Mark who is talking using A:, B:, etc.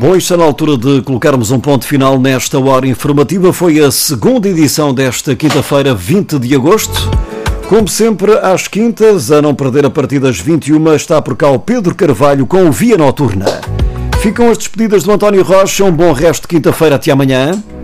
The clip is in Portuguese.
A: Bom, está na altura de colocarmos um ponto final nesta hora informativa. Foi a segunda edição desta quinta-feira, 20 de agosto. Como sempre, às quintas, a não perder a partir das 21, está por cá o Pedro Carvalho com o Via Noturna. Ficam as despedidas do António Rocha. Um bom resto de quinta-feira. Até amanhã.